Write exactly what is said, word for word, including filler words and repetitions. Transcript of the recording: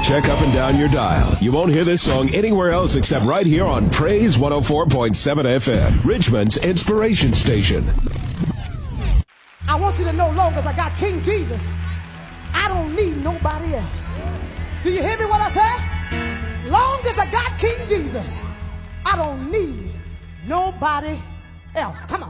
Check up and down your dial. You won't hear this song anywhere else except right here on Praise one oh four point seven F M, Richmond's inspiration station. I want you to know, long as I got King Jesus, I don't need nobody else. Do you hear me what I say? Long as I got King Jesus, I don't need nobody else. Come on.